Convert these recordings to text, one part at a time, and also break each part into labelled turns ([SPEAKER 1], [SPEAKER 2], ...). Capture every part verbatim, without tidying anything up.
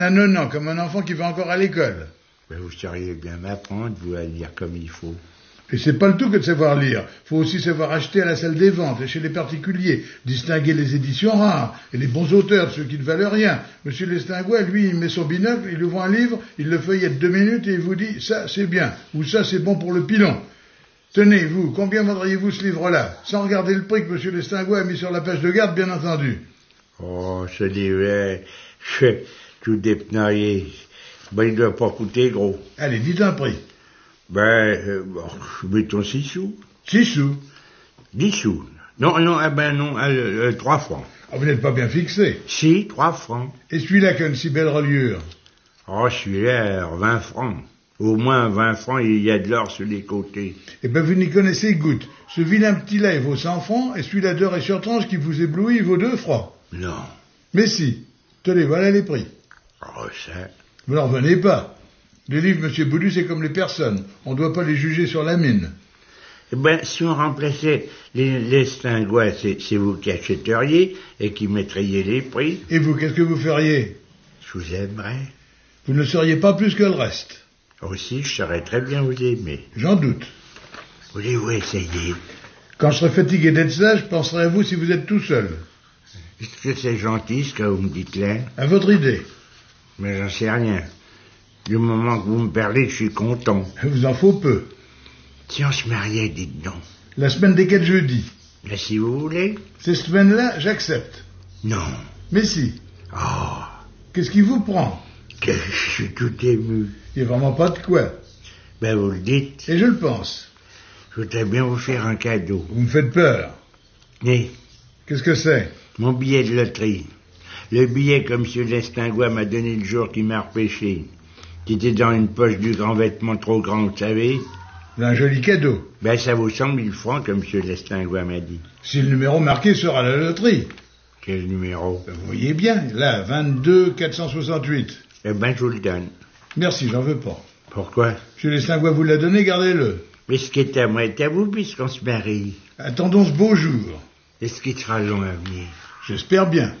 [SPEAKER 1] Un nonant, comme un enfant qui va encore à l'école.
[SPEAKER 2] Ben, vous sauriez bien m'apprendre, vous, à lire comme il faut.
[SPEAKER 1] Et c'est pas le tout que de savoir lire. Faut aussi savoir acheter à la salle des ventes et chez les particuliers, distinguer les éditions rares et les bons auteurs de ceux qui ne valent rien. Monsieur Lestingois, lui, il met son binocle, il ouvre un livre, il le feuillette deux minutes et il vous dit « ça, c'est bien » ou « ça, c'est bon pour le pilon ». Tenez, vous, combien vendriez-vous ce livre-là? Sans regarder le prix que monsieur Lestingois a mis sur la page de garde, bien entendu.
[SPEAKER 2] Oh, ce livre, je tout dépnoyé. Ben, il doit pas coûter gros.
[SPEAKER 1] Allez, dites un prix.
[SPEAKER 2] Ben, euh, bon, mettons six sous.
[SPEAKER 1] Six sous.
[SPEAKER 2] Dix sous. Non, non, ah ben non, euh, euh, trois francs.
[SPEAKER 1] Ah, vous n'êtes pas bien fixé.
[SPEAKER 2] Si, trois francs.
[SPEAKER 1] Et celui-là qui a une si belle reliure?
[SPEAKER 2] Oh, celui-là, vingt francs. Au moins vingt francs, il y a de l'or sur les côtés.
[SPEAKER 1] Eh ben, vous n'y connaissez goutte. Ce vilain petit-là, il vaut cent francs, et celui-là d'or et sur tranche qui vous éblouit, il vaut deux francs.
[SPEAKER 2] Non.
[SPEAKER 1] Mais si. Tenez, voilà les prix.
[SPEAKER 2] Oh, ça.
[SPEAKER 1] Vous n'en revenez pas. Les livres, monsieur Boudu, c'est comme les personnes. On ne doit pas les juger sur la mine.
[SPEAKER 2] Eh ben, si on remplaçait les Lestingois, c'est, c'est vous qui achèteriez et qui mettriez les prix.
[SPEAKER 1] Et vous, qu'est-ce que vous feriez?
[SPEAKER 2] Je vous aimerais.
[SPEAKER 1] Vous ne seriez pas plus que le reste.
[SPEAKER 2] Aussi, je saurais très bien vous aimer.
[SPEAKER 1] J'en doute.
[SPEAKER 2] Voulez-vous essayer?
[SPEAKER 1] Quand je serai fatigué d'être ça, je penserai à vous si vous êtes tout seul.
[SPEAKER 2] Est-ce que c'est gentil ce que vous me dites là?
[SPEAKER 1] À votre idée.
[SPEAKER 2] Mais j'en sais rien. Du moment que vous me parlez, je suis content.
[SPEAKER 1] Il vous en faut peu.
[SPEAKER 2] Si on se mariait, dites donc.
[SPEAKER 1] La semaine des quatre jeudis.
[SPEAKER 2] Là, si vous voulez.
[SPEAKER 1] Ces semaines-là, j'accepte.
[SPEAKER 2] Non.
[SPEAKER 1] Mais si.
[SPEAKER 2] Oh.
[SPEAKER 1] Qu'est-ce qui vous prend?
[SPEAKER 2] Que je suis tout ému.
[SPEAKER 1] Il n'y a vraiment pas de quoi.
[SPEAKER 2] Ben, vous le dites.
[SPEAKER 1] Et je le pense.
[SPEAKER 2] Je voudrais bien vous faire un cadeau.
[SPEAKER 1] Vous me faites peur.
[SPEAKER 2] Mais.
[SPEAKER 1] Qu'est-ce que c'est?
[SPEAKER 2] Mon billet de loterie. Le billet que M. Lestingois m'a donné le jour qu'il m'a repêché. Qui était dans une poche du grand vêtement trop grand, vous savez.
[SPEAKER 1] Un joli cadeau.
[SPEAKER 2] Ben, ça vaut cent mille francs, comme M. Lestingois m'a dit.
[SPEAKER 1] Si le numéro marqué sera la loterie.
[SPEAKER 2] Quel numéro?
[SPEAKER 1] Ben, vous voyez bien, là, vingt-deux quatre cent soixante-huit.
[SPEAKER 2] Eh ben, je vous le donne.
[SPEAKER 1] Merci, j'en veux pas.
[SPEAKER 2] Pourquoi?
[SPEAKER 1] M. Lestingois vous l'a donné, gardez-le.
[SPEAKER 2] Mais ce qui est à moi est à vous, puisqu'on se marie.
[SPEAKER 1] Attendons ce beau jour.
[SPEAKER 2] Et ce qui sera long à venir.
[SPEAKER 1] J'espère bien.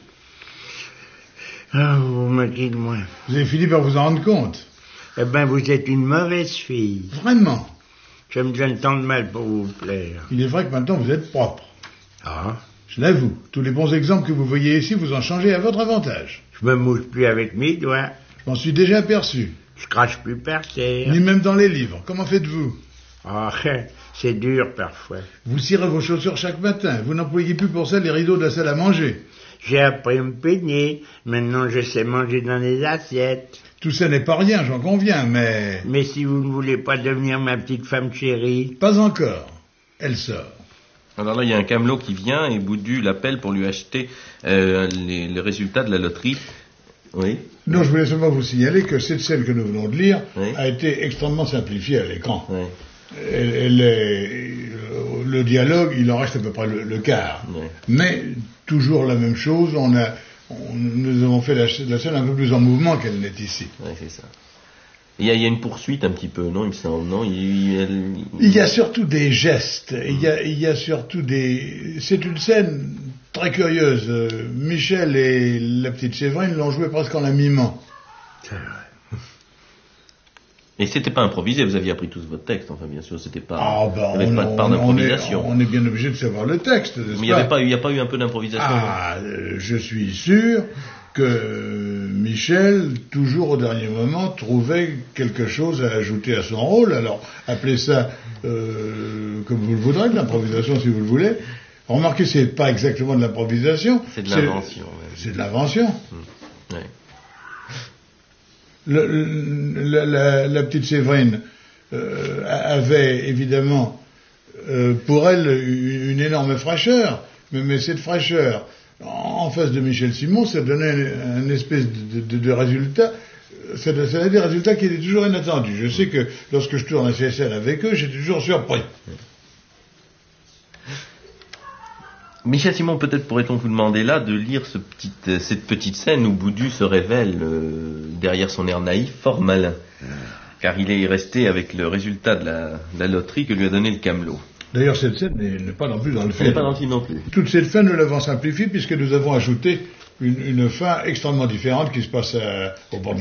[SPEAKER 2] Ah, oh, vous moquez de moi.
[SPEAKER 1] Vous avez fini par vous en rendre compte.
[SPEAKER 2] Eh ben, vous êtes une mauvaise fille.
[SPEAKER 1] Vraiment.
[SPEAKER 2] Je me donne tant de mal pour vous plaire.
[SPEAKER 1] Il est vrai que maintenant vous êtes propre.
[SPEAKER 2] Ah?
[SPEAKER 1] Je l'avoue. Tous les bons exemples que vous voyez ici, vous en changez à votre avantage.
[SPEAKER 2] Je me mouche plus avec mes doigts.
[SPEAKER 1] Je m'en suis déjà aperçu.
[SPEAKER 2] Je crache plus par terre.
[SPEAKER 1] Ni même dans les livres. Comment faites-vous?
[SPEAKER 2] Ah, c'est dur parfois.
[SPEAKER 1] Vous cirez vos chaussures chaque matin. Vous n'employez plus pour ça les rideaux de la salle à manger.
[SPEAKER 2] J'ai appris à me peigner. Maintenant, je sais manger dans les assiettes.
[SPEAKER 1] Tout ça n'est pas rien, j'en conviens, mais...
[SPEAKER 2] Mais si vous ne voulez pas devenir ma petite femme chérie...
[SPEAKER 1] Pas encore. Elle sort.
[SPEAKER 3] Alors là, il y a un camelot qui vient et Boudu l'appelle pour lui acheter euh, les, les résultats de la loterie. Oui.
[SPEAKER 1] Non, je voulais seulement vous signaler que cette scène que nous venons de lire
[SPEAKER 3] oui.
[SPEAKER 1] a été extrêmement simplifiée à l'écran.
[SPEAKER 3] Oui.
[SPEAKER 1] Elle, elle est, le dialogue, il en reste à peu près le, le quart.
[SPEAKER 3] Oui.
[SPEAKER 1] Mais toujours la même chose, on a, on, nous avons fait la, la scène un peu plus en mouvement qu'elle n'est ici.
[SPEAKER 3] Oui, c'est ça. Il y, a, il y a une poursuite un petit peu, non, il me semble, non il, il, elle...
[SPEAKER 1] il y a surtout des gestes, il y a, il y a surtout des... C'est une scène très curieuse. Michel et la petite Séverine l'ont joué presque en la mimant.
[SPEAKER 2] C'est vrai.
[SPEAKER 3] Et c'était pas improvisé, vous aviez appris tous votre texte, enfin bien sûr, c'était pas...
[SPEAKER 1] Ah ben,
[SPEAKER 3] il n'y avait
[SPEAKER 1] on,
[SPEAKER 3] pas de part d'improvisation.
[SPEAKER 1] On est, on est bien obligé de savoir le texte, n'est-ce
[SPEAKER 3] Mais il n'y avait pas eu, il n'y a pas eu un peu d'improvisation?
[SPEAKER 1] Ah, euh, je suis sûr que Michel, toujours au dernier moment, trouvait quelque chose à ajouter à son rôle. Alors, appelez ça euh, comme vous le voudrez, de l'improvisation si vous le voulez. Remarquez, c'est pas exactement de l'improvisation.
[SPEAKER 3] C'est de l'invention.
[SPEAKER 1] C'est, c'est de l'invention.
[SPEAKER 3] Mmh. Ouais.
[SPEAKER 1] Le, le, la, la, la petite Séverine euh, avait évidemment euh, pour elle une, une énorme fraîcheur, mais, mais cette fraîcheur en face de Michel Simon, ça donnait un, un espèce de, de, de résultat, ça, ça donnait des résultats qui étaient toujours inattendus. Je sais que lorsque je tourne à C S L avec eux, j'étais toujours surpris.
[SPEAKER 3] Michel Simon, peut-être pourrait-on vous demander là de lire ce petit, euh, cette petite scène où Boudu se révèle, euh, derrière son air naïf, fort malin. Car il est resté avec le résultat de la, de la loterie que lui a donné le camelot.
[SPEAKER 1] D'ailleurs, cette scène n'est pas non plus dans le film.
[SPEAKER 3] Elle n'est pas dans le film non plus.
[SPEAKER 1] Toute cette fin, nous l'avons simplifiée puisque nous avons ajouté une, une fin extrêmement différente qui se passe euh, au bord de